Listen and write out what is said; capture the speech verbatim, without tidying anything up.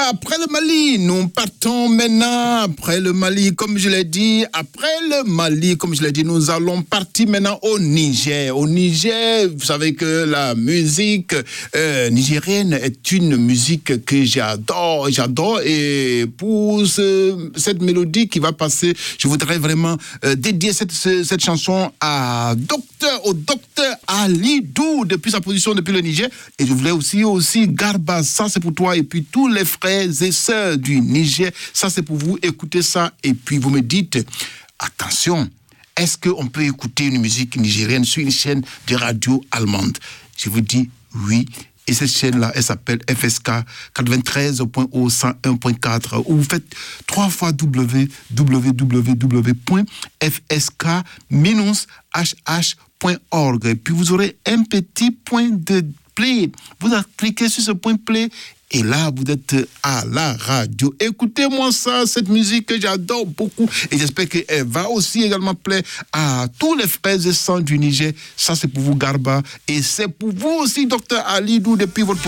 après le Mali, nous partons maintenant après le Mali, comme je l'ai dit, après le Mali, comme je l'ai dit, nous allons partir maintenant au Niger. Au Niger, vous savez que la musique euh, nigérienne est une musique que j'adore, j'adore, et pour ce, cette mélodie qui va passer, je voudrais vraiment euh, dédier cette, cette chanson à docteur, au docteur Ali Dou, depuis sa position depuis le Niger, et je voulais aussi, aussi Garba, ça c'est pour toi, et puis tous les frères et sœurs du Niger, ça c'est pour vous, écoutez ça, et puis vous me dites, attention, est-ce qu'on peut écouter une musique nigérienne sur une chaîne de radio allemande? Je vous dis oui. Et cette chaîne-là, elle s'appelle F S K quatre-vingt-treize point zéro cent un point quatre, où vous faites trois fois w w w point f s k h h point org. Et puis vous aurez un petit point de play. Vous cliquez sur ce point play et là, vous êtes à la radio. Écoutez-moi ça, cette musique que j'adore beaucoup. Et j'espère qu'elle va aussi également plaire à tous les frères et sœurs du Niger. Ça, c'est pour vous, Garba. Et c'est pour vous aussi, docteur Ali Dou, depuis votre